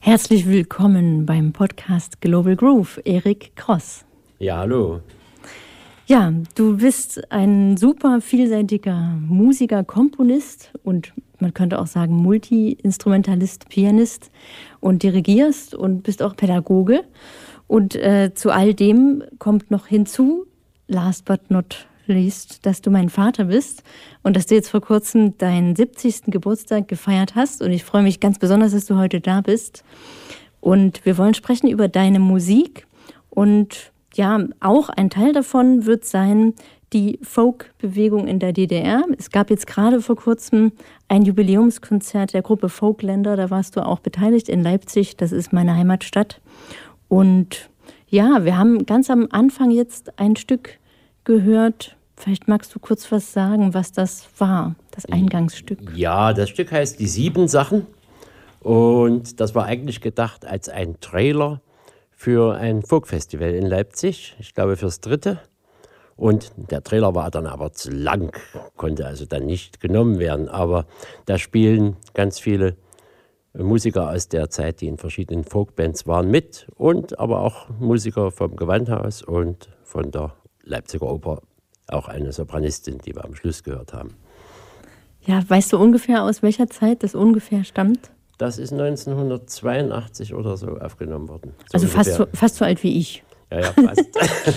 Herzlich willkommen beim Podcast Global Groove, Erik Kross. Ja, hallo. Ja, du bist ein super vielseitiger Musiker, Komponist und man könnte auch sagen Multi-Instrumentalist, Pianist und dirigierst und bist auch Pädagoge. Und zu all dem kommt noch hinzu, last but not least, dass du mein Vater bist und dass du jetzt vor kurzem deinen 70. Geburtstag gefeiert hast. Und ich freue mich ganz besonders, dass du heute da bist. Und wir wollen sprechen über deine Musik. Und ja, auch ein Teil davon wird sein, die Folk-Bewegung in der DDR. Es gab jetzt gerade vor kurzem ein Jubiläumskonzert der Gruppe Folkländer. Da warst du auch beteiligt in Leipzig. Das ist meine Heimatstadt. Und ja, wir haben ganz am Anfang jetzt ein Stück gehört. Vielleicht magst du kurz was sagen, was das war, das Eingangsstück. Ja, das Stück heißt Die 7 Sachen und das war eigentlich gedacht als ein Trailer für ein Folkfestival in Leipzig, ich glaube fürs 3. Und der Trailer war dann aber zu lang, konnte also dann nicht genommen werden. Aber da spielen ganz viele Musiker aus der Zeit, die in verschiedenen Folkbands waren, mit und aber auch Musiker vom Gewandhaus und von der Leipziger Oper, auch eine Sopranistin, die wir am Schluss gehört haben. Ja, weißt du ungefähr, aus welcher Zeit das ungefähr stammt? Das ist 1982 oder so aufgenommen worden. So also fast so alt wie ich. Ja, fast.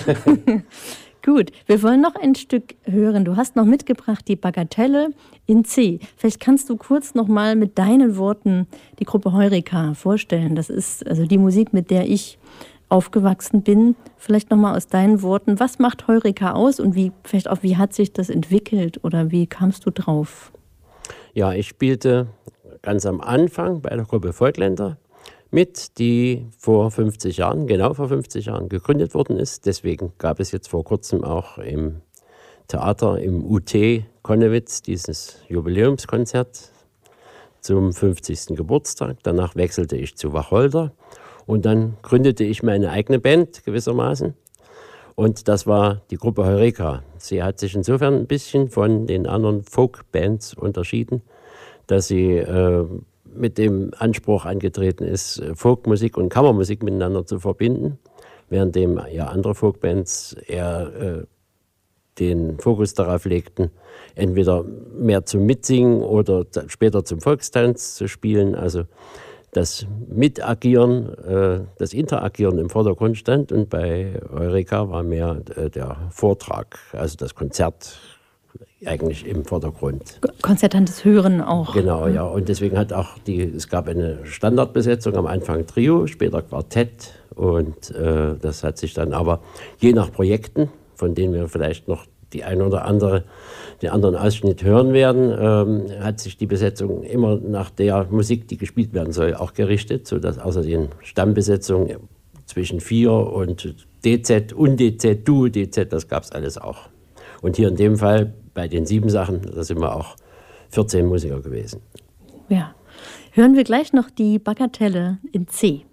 Gut, wir wollen noch ein Stück hören. Du hast noch mitgebracht die Bagatelle in C. Vielleicht kannst du kurz noch mal mit deinen Worten die Gruppe Heureka vorstellen. Das ist also die Musik, mit der ich aufgewachsen bin. Vielleicht noch mal aus deinen Worten. Was macht Heureka aus und wie hat sich das entwickelt oder wie kamst du drauf? Ja, ich spielte ganz am Anfang bei der Gruppe Folkländer mit, die vor 50 Jahren, genau vor 50 Jahren gegründet worden ist. Deswegen gab es jetzt vor kurzem auch im Theater, im UT Konnewitz, dieses Jubiläumskonzert zum 50. Geburtstag. Danach wechselte ich zu Wacholder und dann gründete ich meine eigene Band gewissermaßen. Und das war die Gruppe Heureka. Sie hat sich insofern ein bisschen von den anderen Folk-Bands unterschieden, dass sie mit dem Anspruch angetreten ist, Folkmusik und Kammermusik miteinander zu verbinden, währenddem ja andere Folkbands eher den Fokus darauf legten, entweder mehr zum Mitsingen oder später zum Volkstanz zu spielen. Also das Mitagieren, das Interagieren im Vordergrund stand und bei Heureka war mehr der Vortrag, also das Konzert eigentlich im Vordergrund. Konzertantes Hören auch. Genau, ja. Und deswegen es gab eine Standardbesetzung, am Anfang Trio, später Quartett und das hat sich dann aber je nach Projekten, von denen wir vielleicht noch den anderen Ausschnitt hören werden, hat sich die Besetzung immer nach der Musik, die gespielt werden soll, auch gerichtet, sodass außer den Stammbesetzungen zwischen 4 und DZ, UnDZ, Duo-DZ, das gab es alles auch. Und hier in dem Fall bei den 7 Sachen, da sind wir auch 14 Musiker gewesen. Ja, hören wir gleich noch die Bagatelle in C.